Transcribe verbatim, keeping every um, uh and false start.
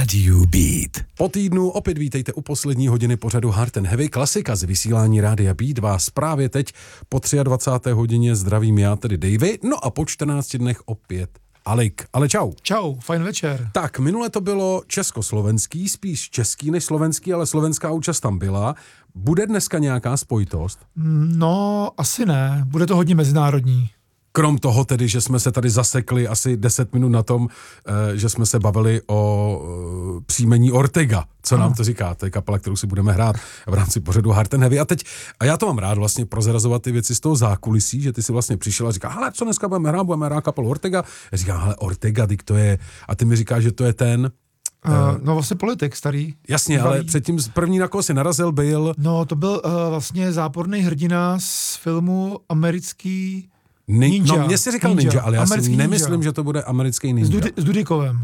Radio Beat. Po týdnu opět vítejte u poslední hodiny pořadu Hard and Heavy. Klasika z vysílání Rádia Beat vás právě teď po dvacáté třetí hodině zdravím já, tedy Davey. No a po čtrnácti dnech opět Alik. Ale čau. Čau, fajn večer. Tak, minule to bylo československý, spíš český než slovenský, ale slovenská účast tam byla. Bude dneska nějaká spojitost? No, asi ne. Bude to hodně mezinárodní. Krom toho tedy, že jsme se tady zasekli asi deset minut na tom, že jsme se bavili o příjmení Ortega. Co nám to říká? To je kapela, kterou si budeme hrát v rámci pořadu Hard and Heavy. A teď, a já to mám rád vlastně prozrazovat ty věci z toho zákulisí, že ty si vlastně přišel a říká, hele, co dneska budeme hrát? Budeme hrát kapelu Ortega. Já říkám, hele, Ortega, ty to je, a ty mi říkáš, že to je ten... Uh, no vlastně politik starý. Jasně, Bývalý. Ale předtím první, na koho si narazil, byl... No to byl uh, vlastně záporný hrdina z filmu americký... Ni- Ninja. No, mě si říkal ninja, ninja ale já si Americký nemyslím, ninja. že to bude americký ninja. S, Dudy, s Dudikovem.